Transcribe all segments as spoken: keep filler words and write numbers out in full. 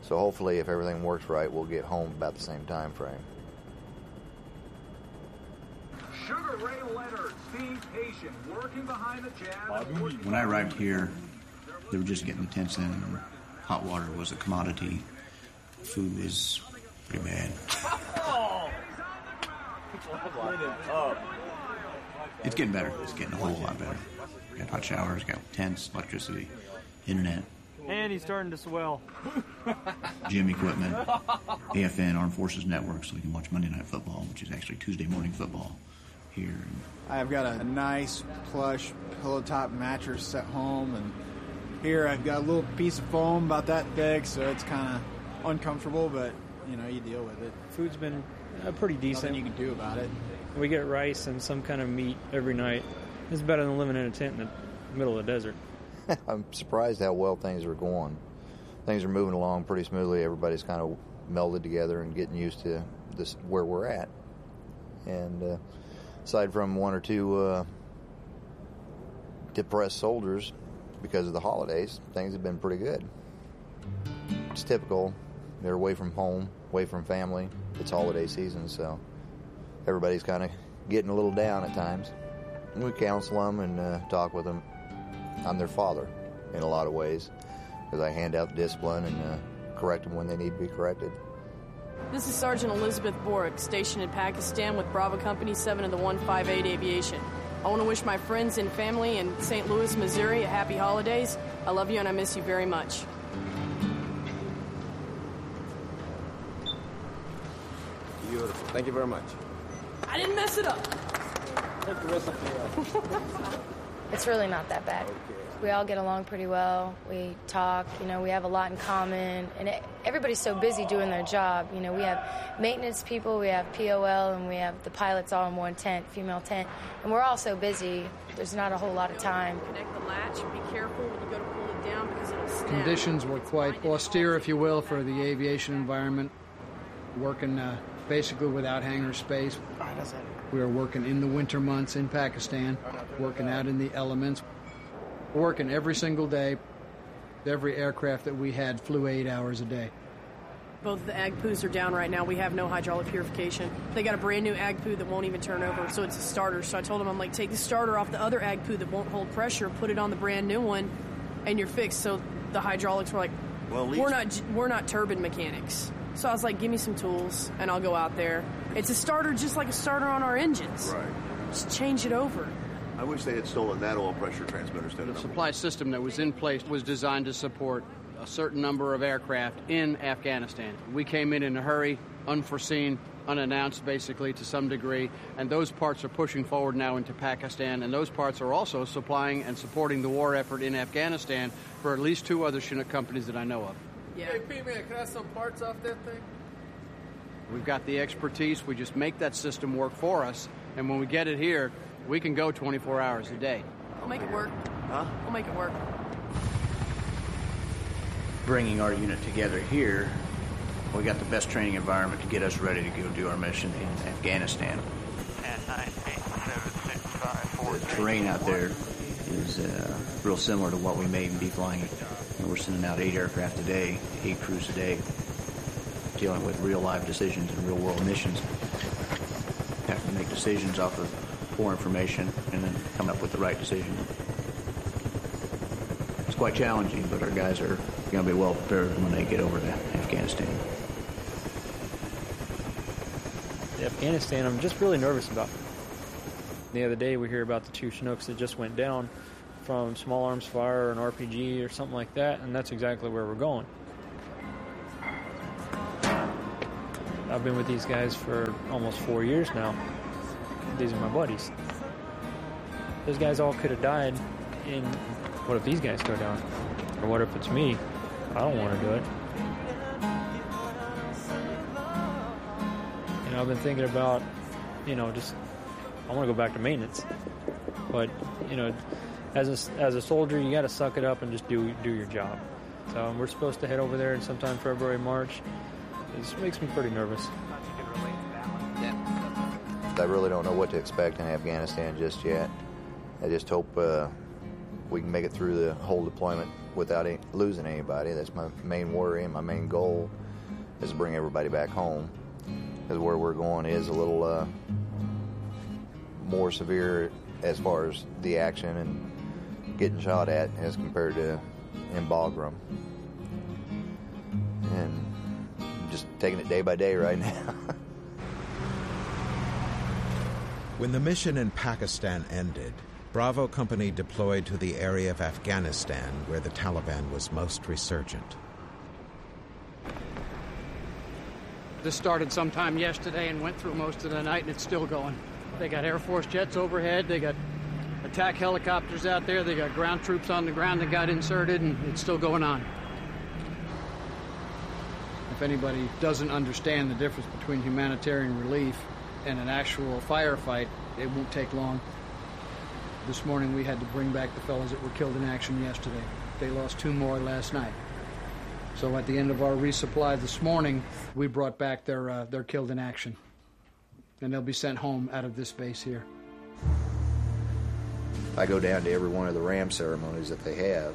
So hopefully, if everything works right, we'll get home about the same time frame. Sugar Ray Leonard, Steve Haitian, working behind the jab. When I arrived here, they were just getting the tents in. Hot water was a commodity. Food was pretty bad. It's getting better. It's getting a whole lot better. Got hot showers, got tents, electricity, internet. And he's starting to swell. Gym equipment, A F N, Armed Forces Network, so we can watch Monday Night Football, which is actually Tuesday morning football here. I've got a nice, plush, pillow-top mattress at home, and here I've got a little piece of foam about that big, so it's kind of uncomfortable, but, you know, you deal with it. Food's been uh, pretty decent. Nothing you can do about it. We get rice and some kind of meat every night. It's better than living in a tent in the middle of the desert. I'm surprised how well things are going. Things are moving along pretty smoothly. Everybody's kind of melded together and getting used to this where we're at. And uh, aside from one or two uh, depressed soldiers because of the holidays, things have been pretty good. It's typical. They're away from home, away from family. It's holiday season, so everybody's kind of getting a little down at times. We counsel them and uh, talk with them. I'm their father in a lot of ways because I hand out discipline and uh, correct them when they need to be corrected. This is Sergeant Elizabeth Borick, stationed in Pakistan with Bravo Company seven of the one fifty-eight Aviation. I want to wish my friends and family in Saint Louis, Missouri, a happy holidays. I love you and I miss you very much. Beautiful. Thank you very much. I didn't mess it up. Take the recipe off. It's really not that bad. We all get along pretty well. We talk, you know, we have a lot in common. And it, everybody's so busy doing their job. You know, we have maintenance people, we have P O L, and we have the pilots all in one tent, female tent. And we're all so busy, there's not a whole lot of time. Connect the latch. Be careful when you go to pull it down because it'll snap. Conditions were quite austere, if you will, for the aviation environment. Working uh, basically without hangar space. We were working in the winter months in Pakistan, working out in the elements, working every single day. Every aircraft that we had flew eight hours a day. Both the A G Ps are down right now. We have no hydraulic purification. They got a brand new A G P that won't even turn over, so it's a starter. So I told them, I'm like, take the starter off the other A G P that won't hold pressure, put it on the brand new one, and you're fixed. So the hydraulics were like, well, we're not we're not turbine mechanics. So I was like, give me some tools, and I'll go out there. It's a starter just like a starter on our engines. Right. Just change it over. I wish they had stolen that oil pressure transmitter instead of The supply system that was in place was designed to support a certain number of aircraft in Afghanistan. We came in in a hurry, unforeseen, unannounced basically to some degree, and those parts are pushing forward now into Pakistan, and those parts are also supplying and supporting the war effort in Afghanistan for at least two other Chinook companies that I know of. Yeah. Hey, P-Man, can I have some parts off that thing? We've got the expertise. We just make that system work for us. And when we get it here, we can go twenty-four hours a day. I'll make it work. Huh? I'll make it work. Bringing our unit together here, we got the best training environment to get us ready to go do our mission in Afghanistan. The terrain out there is uh, real similar to what we may be flying. You know, we're sending out eight aircraft a day, eight crews a day, dealing with real live decisions and real world missions. Have to make decisions off of poor information and then come up with the right decision. It's quite challenging, but our guys are going to be well prepared when they get over to Afghanistan. Afghanistan, I'm just really nervous about. The other day we hear about the two Chinooks that just went down from small arms fire or an R P G or something like that, and that's exactly where we're going. I've been with these guys for almost four years now. These are my buddies. Those guys all could have died in, what if these guys go down? Or what if it's me? I don't want to do it. You know, I've been thinking about, you know, just, I want to go back to maintenance. But, you know, as a, as a soldier, you got to suck it up and just do do your job. So um, we're supposed to head over there in sometime February, March. This makes me pretty nervous. I really don't know what to expect in Afghanistan just yet. I just hope uh, we can make it through the whole deployment without any, losing anybody. That's my main worry and my main goal is to bring everybody back home. Because where we're going is a little uh, more severe as far as the action and getting shot at as compared to in Bagram. And just taking it day by day right now. When the mission in Pakistan ended, Bravo Company deployed to the area of Afghanistan where the Taliban was most resurgent. This started sometime yesterday and went through most of the night, and it's still going. They got Air Force jets overhead, they got attack helicopters out there, they got ground troops on the ground that got inserted, and it's still going on. If anybody doesn't understand the difference between humanitarian relief and an actual firefight, it won't take long. This morning we had to bring back the fellas that were killed in action yesterday. They lost two more last night. So at the end of our resupply this morning, we brought back their uh, their killed in action. And they'll be sent home out of this base here. I go down to every one of the RAM ceremonies that they have.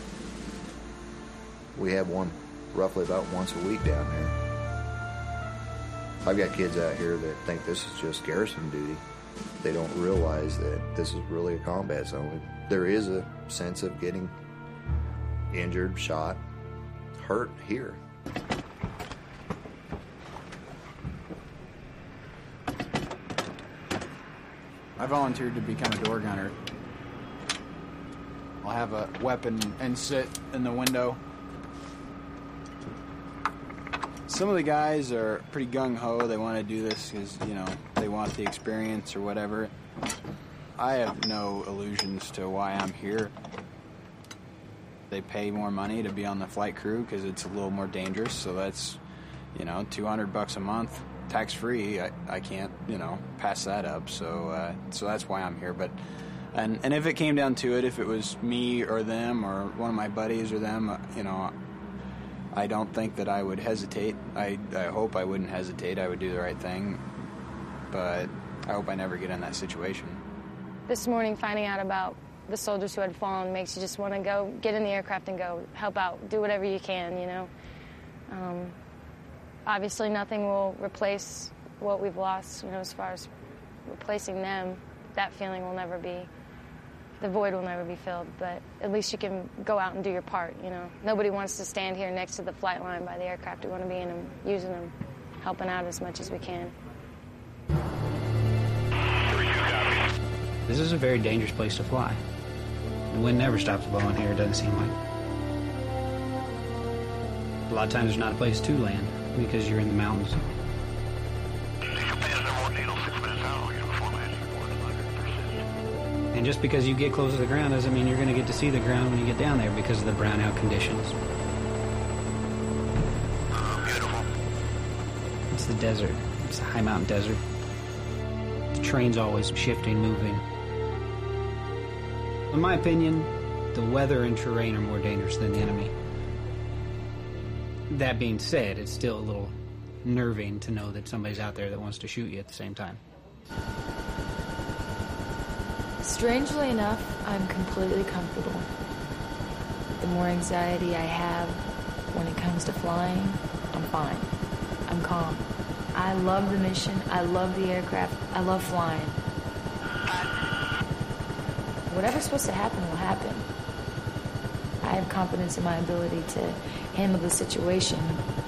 We have one roughly about once a week down there. I've got kids out here that think this is just garrison duty. They don't realize that this is really a combat zone. There is a sense of getting injured, shot, hurt here. I volunteered to become a door gunner. I'll have a weapon and sit in the window. Some of the guys are pretty gung-ho. They want to do this because, you know, they want the experience or whatever. I have no illusions to why I'm here. They pay more money to be on the flight crew because it's a little more dangerous, so that's, you know, two hundred bucks a month, tax-free. I, I can't, you know, pass that up, so uh, so that's why I'm here. But and, and if it came down to it, if it was me or them or one of my buddies or them, uh, you know, I don't think that I would hesitate. I, I hope I wouldn't hesitate. I would do the right thing. But I hope I never get in that situation. This morning, finding out about the soldiers who had fallen makes you just want to go get in the aircraft and go help out, do whatever you can, you know. Um, obviously, nothing will replace what we've lost, you know, as far as replacing them. That feeling will never be, the void will never be filled, but at least you can go out and do your part, you know. Nobody wants to stand here next to the flight line by the aircraft. We want to be in them, using them, helping out as much as we can. This is a very dangerous place to fly. The wind never stops blowing here, it doesn't seem like. A lot of times there's not a place to land because you're in the mountains. And just because you get close to the ground doesn't mean you're going to get to see the ground when you get down there because of the brownout conditions. Beautiful. It's the desert. It's the high mountain desert. The terrain's always shifting, moving. In my opinion, the weather and terrain are more dangerous than the enemy. That being said, it's still a little nerving to know that somebody's out there that wants to shoot you at the same time. Strangely enough, I'm completely comfortable. The more anxiety I have when it comes to flying, I'm fine. I'm calm. I love the mission. I love the aircraft. I love flying. Whatever's supposed to happen will happen. I have confidence in my ability to handle the situation.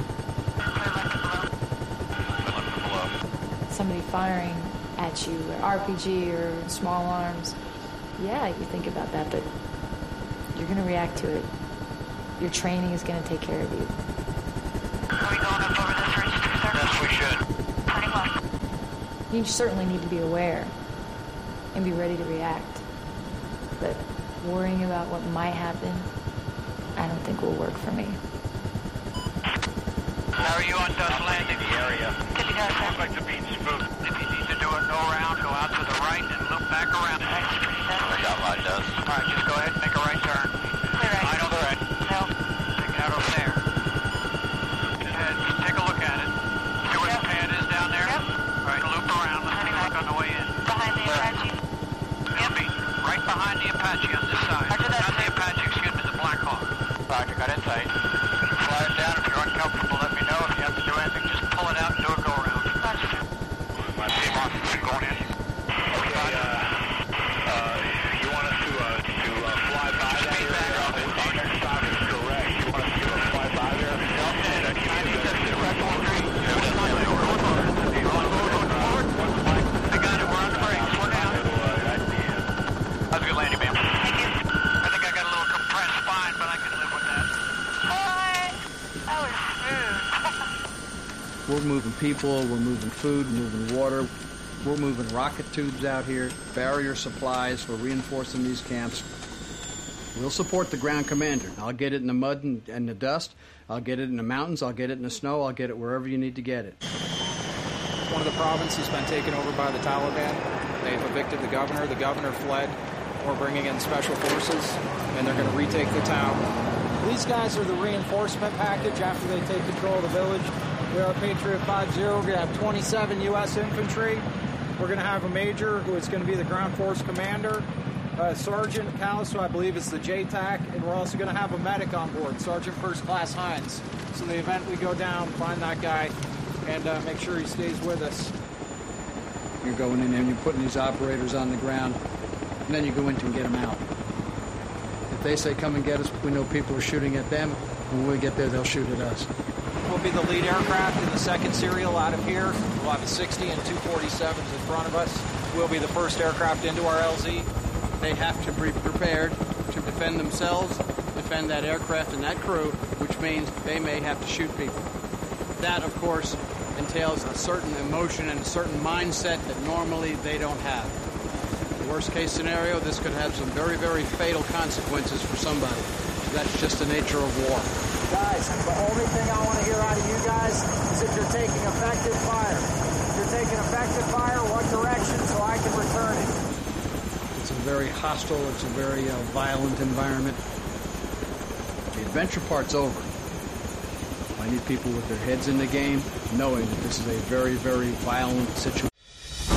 Somebody firing at you, or R P G, or small arms. Yeah, you think about that, but you're going to react to it. Your training is going to take care of you. Are we going up over this ridge to start? Yes, we should. Turning left. You certainly need to be aware and be ready to react. But worrying about what might happen, I don't think will work for me. How are you on dust landing the area? Good to go, sir. Looks like the being spooked. If you need to do it, go around, go out to the right, and loop back around. Thanks, pretty good. The outline does. All right, just go ahead and make a right turn. Clear right. Right on the right. No. Take it out over there. Go ahead, just take a look at it. See where yep. the pad is down there? Yep. All right, loop around. Let's take a look on the way in. Behind the Apache. Yep. Right behind the Apache on this side. Not the Apache, excuse me, the Black Hawk. We're moving people, we're moving food, moving water. We're moving rocket tubes out here, barrier supplies. We're reinforcing these camps. We'll support the ground commander. I'll get it in the mud and, and the dust. I'll get it in the mountains. I'll get it in the snow. I'll get it wherever you need to get it. One of the provinces has been taken over by the Taliban. They've evicted the governor. The governor fled. We're bringing in special forces, and they're going to retake the town. These guys are the reinforcement package after they take control of the village. We are Patriot five zero. We're going to have twenty-seven U S infantry. We're going to have a major who is going to be the ground force commander. Uh, Sergeant Callis, who I believe is the J TAC, and we're also going to have a medic on board, Sergeant First Class Hines. So the event we go down, find that guy, and uh, make sure he stays with us. You're going in there and you're putting these operators on the ground, and then you go in and get them out. If they say come and get us, we know people are shooting at them. When we get there, they'll shoot at us. We'll be the lead aircraft in the second serial out of here. We'll have a sixty and two forty-sevens in front of us. We'll be the first aircraft into our L Z. They have to be prepared to defend themselves, defend that aircraft and that crew, which means they may have to shoot people. That, of course, entails a certain emotion and a certain mindset that normally they don't have. The worst case scenario, this could have some very, very fatal consequences for somebody. That's just the nature of war. Guys, the only thing I want to hear out of you guys is if you're taking effective fire. If you're taking effective fire, what direction so I can return it? It's a very hostile, it's a very uh, violent environment. The adventure part's over. I need people with their heads in the game, knowing that this is a very, very violent situation.